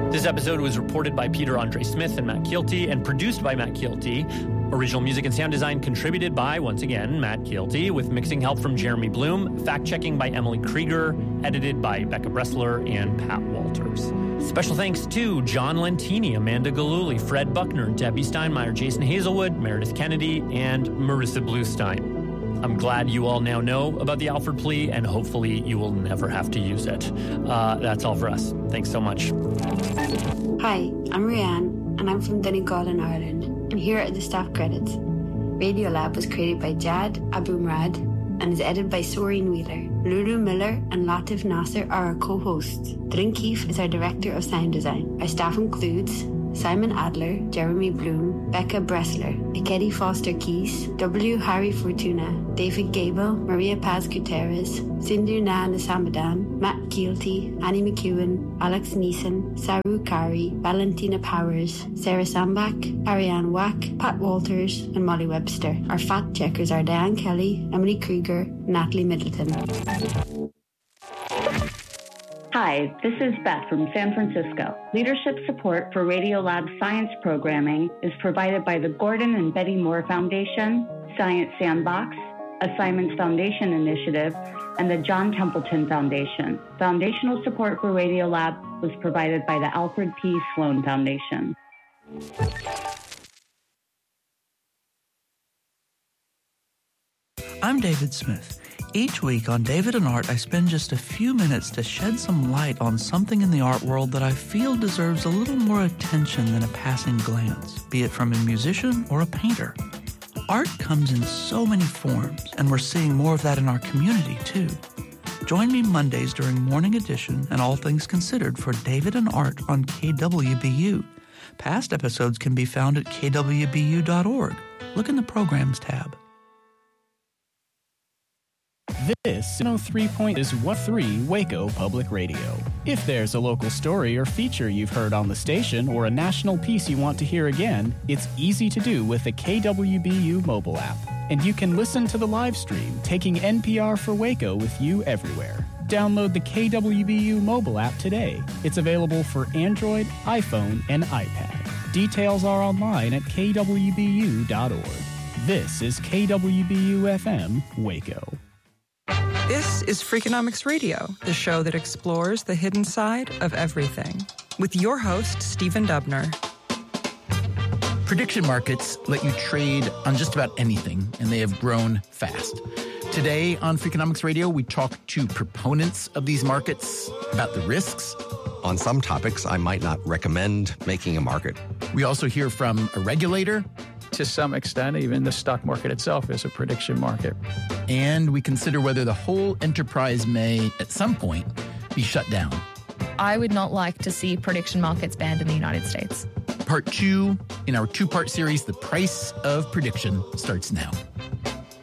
This episode was reported by Peter Andre Smith and Matt Kielty and produced by Matt Kielty. Original music and sound design contributed by, once again, Matt Kielty, with mixing help from Jeremy Bloom, fact-checking by Emily Krieger, edited by Becca Bressler and Pat Walters. Special thanks to John Lentini, Amanda Galuli, Fred Buckner, Debbie Steinmeier, Jason Hazelwood, Meredith Kennedy, and Marissa Bluestein. I'm glad you all now know about the Alford plea, and hopefully you will never have to use it. That's all for us. Thanks so much. Hi, I'm Rianne, and I'm from Donegal in Ireland. And here are the staff credits. Radiolab was created by Jad Abumrad and is edited by Soreen Wheeler. Lulu Miller and Latif Nasser are our co-hosts. Drin Keefe is our director of sound design. Our staff includes Simon Adler, Jeremy Bloom, Becca Bressler, Ikedi Foster Keys, W. Harry Fortuna, David Gable, Maria Paz Gutierrez, Sindhu Na Nisamadan, Matt Kielty, Annie McEwen, Alex Neeson, Saru Kari, Valentina Powers, Sarah Sambach, Ariane Wack, Pat Walters, and Molly Webster. Our fact checkers are Diane Kelly, Emily Krieger, and Natalie Middleton. Hi, this is Beth from San Francisco. Leadership support for Radiolab science programming is provided by the Gordon and Betty Moore Foundation, Science Sandbox, a Simons Foundation initiative, and the John Templeton Foundation. Foundational support for Radiolab was provided by the Alfred P. Sloan Foundation. I'm David Smith. Each week on David and Art, I spend just a few minutes to shed some light on something in the art world that I feel deserves a little more attention than a passing glance, be it from a musician or a painter. Art comes in so many forms, and we're seeing more of that in our community, too. Join me Mondays during Morning Edition and All Things Considered for David and Art on KWBU. Past episodes can be found at kwbu.org. Look in the Programs tab. This 103.13 Waco Public Radio. If there's a local story or feature you've heard on the station or a national piece you want to hear again, it's easy to do with the KWBU mobile app. And you can listen to the live stream, taking NPR for Waco with you everywhere. Download the KWBU mobile app today. It's available for Android, iPhone, and iPad. Details are online at kwbu.org. This is KWBU-FM, Waco. This is Freakonomics Radio, the show that explores the hidden side of everything, with your host, Stephen Dubner. Prediction markets let you trade on just about anything, and they have grown fast. Today on Freakonomics Radio, we talk to proponents of these markets about the risks. On some topics, I might not recommend making a market. We also hear from a regulator. To some extent, even the stock market itself is a prediction market. And we consider whether the whole enterprise may, at some point, be shut down. I would not like to see prediction markets banned in the United States. Part 2 in our 2-part series, The Price of Prediction, starts now.